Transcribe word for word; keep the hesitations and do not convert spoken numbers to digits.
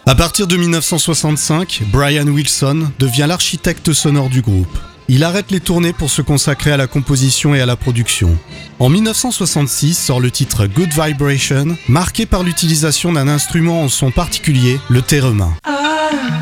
À partir de dix-neuf cent soixante-cinq, Brian Wilson devient l'architecte sonore du groupe. Il arrête les tournées pour se consacrer à la composition et à la production. En dix-neuf cent soixante-six sort le titre Good Vibration, marqué par l'utilisation d'un instrument en son particulier, le theremin.